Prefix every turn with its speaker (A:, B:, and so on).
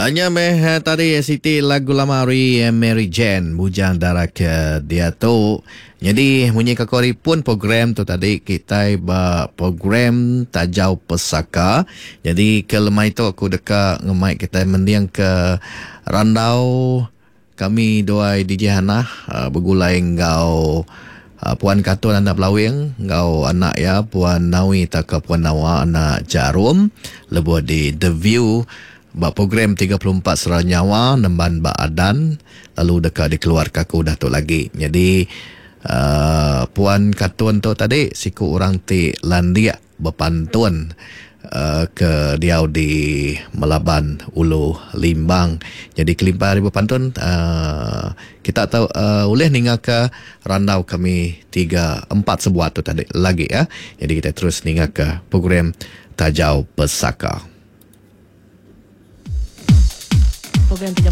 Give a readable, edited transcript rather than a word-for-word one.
A: Hanya tadi Siti lagu lama Mary Jane Bujang Darah ke dia tu. Jadi munyi kakori pun program tu tadi kita program Tajau Pesaka. Jadi ke lemai tu aku dekat ngemai kita mendiang ke randau kami doai DJ Hana bergulai ngau Puan Katun anak Pelawing, ngau anak ya Puan Nawi tak ke Puan Nawa anak Jarum lebuh di The View. Bak program 34 Seranyawa Nemban Bak Adan. Lalu dekat dikeluarkan aku dah tu lagi. Jadi Puan Katun tu tadi siku orang ti landia berpantun ke diau di Melaban Ulu Limbang. Jadi kelimpah ribu pantun kita tahu boleh ningal ke randau kami 3-4 sebuah tu tadi lagi ya. Jadi kita terus ningal ke program Tajau Pesaka.
B: Program